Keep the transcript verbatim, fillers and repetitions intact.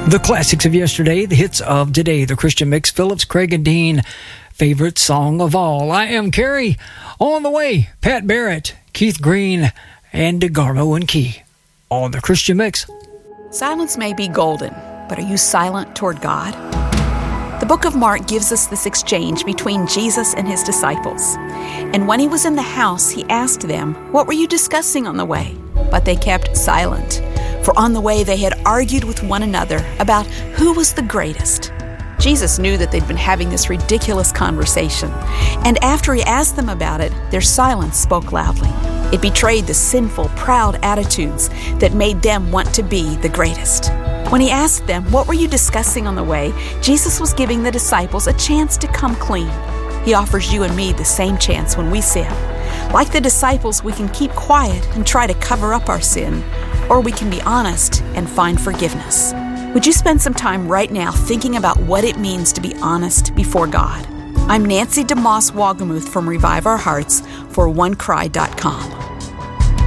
The classics of yesterday, the hits of today, the Christian Mix, Phillips, Craig and Dean, favorite song of all. I am Carrie. On the way, Pat Barrett, Keith Green, and DeGarmo and Key on the Christian Mix. Silence may be golden, but are you silent toward God? The book of Mark gives us this exchange between Jesus and his disciples. And when he was in the house, he asked them, "What were you discussing on the way?" But they kept silent. For on the way they had argued with one another about who was the greatest. Jesus knew that they'd been having this ridiculous conversation, and after he asked them about it, their silence spoke loudly. It betrayed the sinful, proud attitudes that made them want to be the greatest. When he asked them, "What were you discussing on the way?" Jesus was giving the disciples a chance to come clean. He offers you and me the same chance when we sin. Like the disciples, we can keep quiet and try to cover up our sin, or we can be honest and find forgiveness. Would you spend some time right now thinking about what it means to be honest before God? I'm Nancy DeMoss Wagamuth from Revive Our Hearts for one cry dot com.